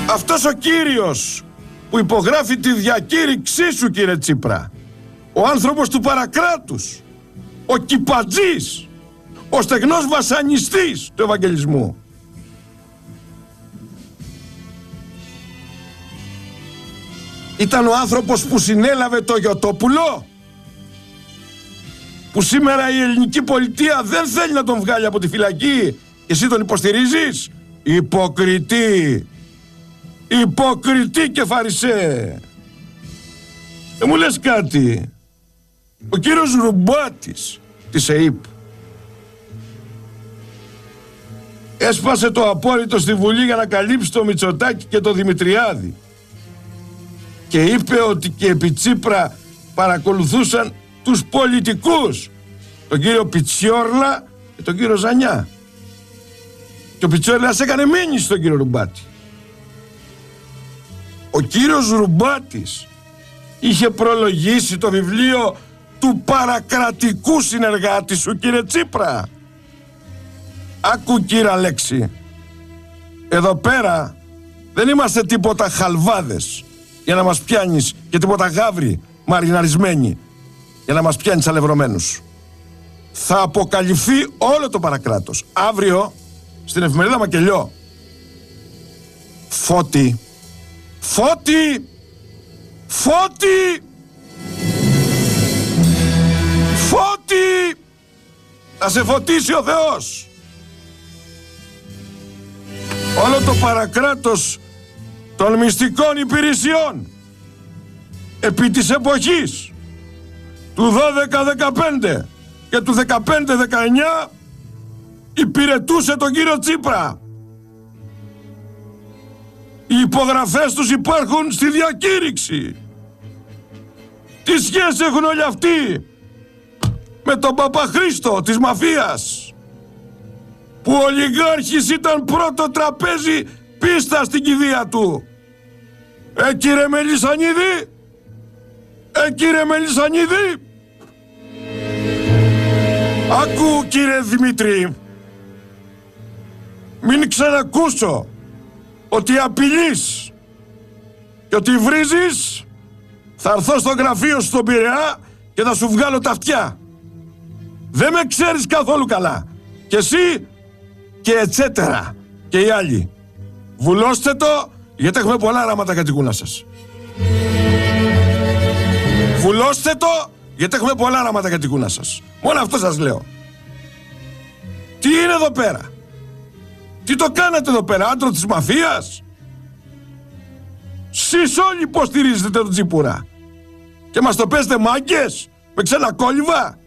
Αυτός ο κύριος που υπογράφει τη διακήρυξή σου, κύριε Τσίπρα, ο άνθρωπος του παρακράτους, ο κυπατζής, ο στεγνός βασανιστής του Ευαγγελισμού, ήταν ο άνθρωπος που συνέλαβε το Γιωτόπουλο, που σήμερα η ελληνική πολιτεία δεν θέλει να τον βγάλει από τη φυλακή και εσύ τον υποστηρίζεις. Υποκριτή, υποκριτή και φαρισέ. Δεν μου λες κάτι? Ο κύριος Ρουμπάτης της ΕΥΠ έσπασε το απόρριτο στη Βουλή για να καλύψει το Μητσοτάκη και το Δημητριάδη και είπε ότι και επί Τσίπρα παρακολουθούσαν τους πολιτικούς, τον κύριο Πιτσιόρλα και τον κύριο Ζανιά, και ο Πιτσιόρλας έκανε μήνυση στον κύριο Ρουμπάτη. Ο κύριος Ρουμπάτης είχε προλογίσει το βιβλίο του παρακρατικού συνεργάτη σου, κύριε Τσίπρα. Άκου, κύριε Αλέξη, εδώ πέρα δεν είμαστε τίποτα χαλβάδες για να μας πιάνεις και τίποτα γάβροι μαριναρισμένοι για να μας πιάνεις αλευρωμένους. Θα αποκαλυφθεί όλο το παρακράτος αύριο στην εφημερίδα Μακελιό. Φώτη, Φώτη, Φώτη, Φώτη, θα σε φωτίσει ο Θεός. Όλο το παρακράτος των μυστικών υπηρεσιών επί της εποχής του 12-15 και του 15-19 υπηρετούσε τον κύριο Τσίπρα. Οι υπογραφές τους υπάρχουν στη διακήρυξη. Τι σχέση έχουν όλοι αυτοί με τον Παπαχρήστο της μαφίας, που ο ολιγάρχης ήταν πρώτο τραπέζι πίστα στην κηδεία του? Κύριε Μελισσανίδη, κύριε Μελισσανίδη, άκου, κύριε Δημήτρη, μην ξανακούσω ότι απειλείς και ότι βρίζεις. Θα έρθω στο γραφείο σου στον Πειραιά και θα σου βγάλω τα αυτιά. Δεν με ξέρεις καθόλου καλά. Και εσύ και ετσέτερα και οι άλλοι. Βουλώστε το, γιατί έχουμε πολλά ράματα για την κούνα σας. Βουλώστε το, γιατί έχουμε πολλά ράματα για την κούνα σας. Μόνο αυτό σας λέω. Τι είναι εδώ πέρα? Τι το κάνατε εδώ πέρα, άντρο της μαφίας? Σεις όλοι υποστηρίζετε τον Τσίπουρα και μας το παίζετε μάγκες με ξένα κόλληβα?